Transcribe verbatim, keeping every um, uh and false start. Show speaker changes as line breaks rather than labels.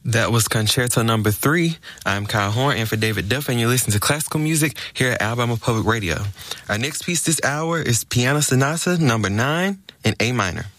That was Concerto Number Three. I'm Kyle Horn, and for David Duff, and you're listening to classical music here at Alabama Public Radio. Our next piece this hour is Piano Sonata Number Nine in A minor.